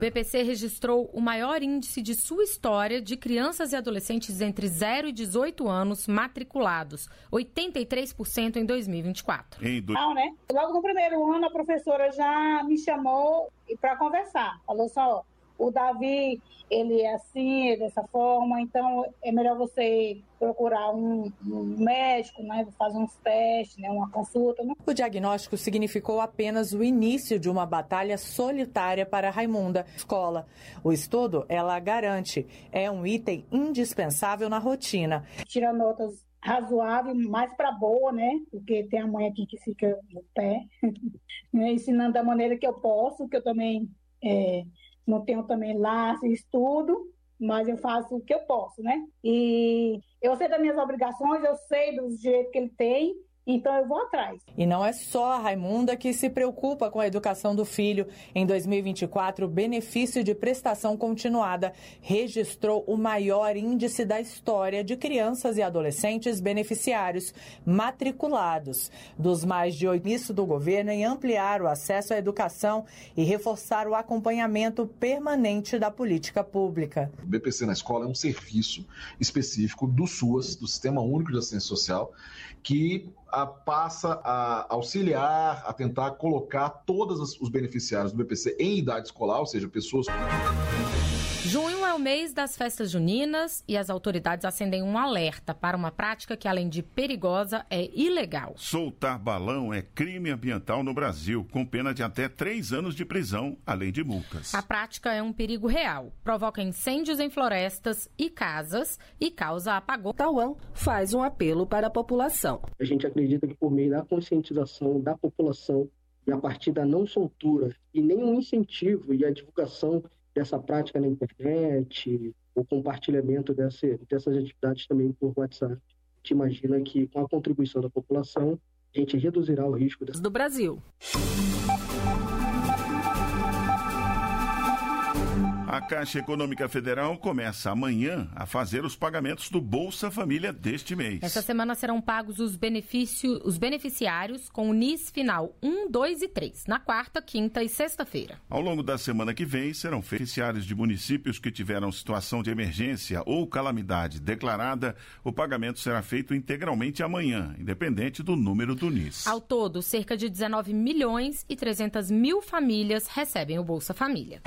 O BPC registrou o maior índice de sua história de crianças e adolescentes entre 0 e 18 anos matriculados, 83% em 2024. Não, né? Logo no primeiro ano, a professora já me chamou para conversar. Falou só, o Davi, ele é assim, é dessa forma, então é melhor você procurar um médico, né, fazer uns testes, né, uma consulta. Né? O diagnóstico significou apenas o início de uma batalha solitária para Raimunda. Escola. O estudo, ela garante, é um item indispensável na rotina. Tira notas razoáveis, mais para boa, né, porque tem a mãe aqui que fica no pé, né, ensinando da maneira que eu posso, que eu também não tenho também laço e estudo, mas eu faço o que eu posso, né? E eu sei das minhas obrigações, eu sei dos direitos que ele tem, então eu vou atrás. E não é só a Raimunda que se preocupa com a educação do filho. Em 2024, o benefício de prestação continuada registrou o maior índice da história de crianças e adolescentes beneficiários matriculados. Dos mais de 8 anos do governo em ampliar o acesso à educação e reforçar o acompanhamento permanente da política pública. O BPC na escola é um serviço específico do SUAS, do Sistema Único de Assistência Social, que passa a auxiliar, a tentar colocar todos os beneficiários do BPC em idade escolar, ou seja, pessoas... Junho é o mês das festas juninas e as autoridades acendem um alerta para uma prática que, além de perigosa, é ilegal. Soltar balão é crime ambiental no Brasil, com pena de até 3 anos de prisão, além de multas. A prática é um perigo real, provoca incêndios em florestas e casas e causa apagão. Tauan faz um apelo para a população. A gente acredita que por meio da conscientização da população e a partir da não soltura e nenhum incentivo e a divulgação dessa prática na internet, o compartilhamento dessas atividades também por WhatsApp. A gente imagina que com a contribuição da população, a gente reduzirá o risco do Brasil. A Caixa Econômica Federal começa amanhã a fazer os pagamentos do Bolsa Família deste mês. Essa semana serão pagos os beneficiários com o NIS final 1, 2 e 3, na quarta, quinta e sexta-feira. Ao longo da semana que vem, serão beneficiários de municípios que tiveram situação de emergência ou calamidade declarada. O pagamento será feito integralmente amanhã, independente do número do NIS. Ao todo, cerca de 19 milhões e 300 mil famílias recebem o Bolsa Família.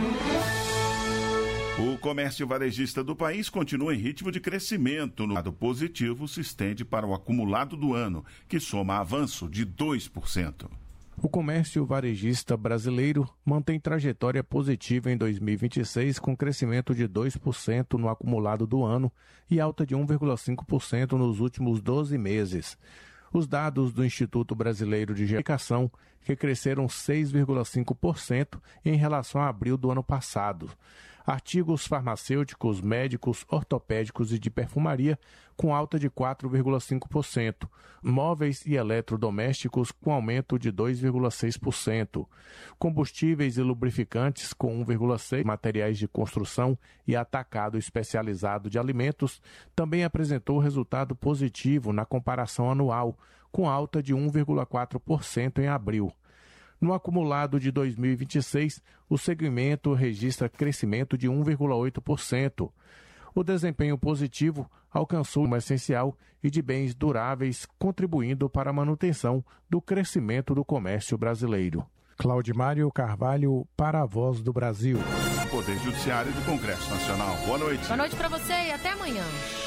O comércio varejista do país continua em ritmo de crescimento. O lado positivo se estende para o acumulado do ano, que soma avanço de 2%. O comércio varejista brasileiro mantém trajetória positiva em 2026, com crescimento de 2% no acumulado do ano e alta de 1,5% nos últimos 12 meses. Os dados do Instituto Brasileiro de Geografia, que cresceram 6,5% em relação a abril do ano passado. Artigos farmacêuticos, médicos, ortopédicos e de perfumaria com alta de 4,5%. Móveis e eletrodomésticos com aumento de 2,6%. Combustíveis e lubrificantes com 1,6%. Materiais de construção e atacado especializado de alimentos também apresentou resultado positivo na comparação anual, com alta de 1,4% em abril. No acumulado de 2026, o segmento registra crescimento de 1,8%. O desempenho positivo alcançou o essencial e de bens duráveis, contribuindo para a manutenção do crescimento do comércio brasileiro. Claudimário Carvalho, para a Voz do Brasil. Poder Judiciário do Congresso Nacional. Boa noite. Boa noite para você e até amanhã.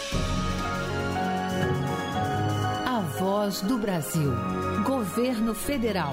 A Voz do Brasil. Governo Federal.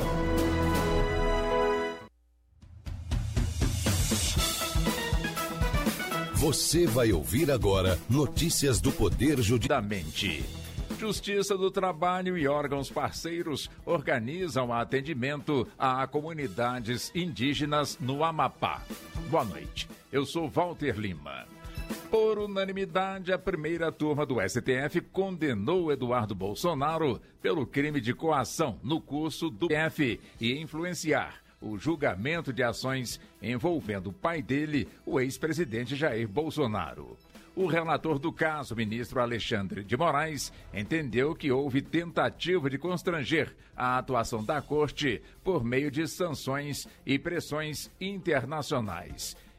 Você vai ouvir agora notícias do Poder Judiciário. Justiça do Trabalho e órgãos parceiros organizam atendimento a comunidades indígenas no Amapá. Boa noite, eu sou Walter Lima. Por unanimidade, a primeira turma do STF condenou Eduardo Bolsonaro pelo crime de coação no curso do STF e influenciar o julgamento de ações envolvendo o pai dele, o ex-presidente Jair Bolsonaro. O relator do caso, o ministro Alexandre de Moraes, entendeu que houve tentativa de constranger a atuação da Corte por meio de sanções e pressões internacionais.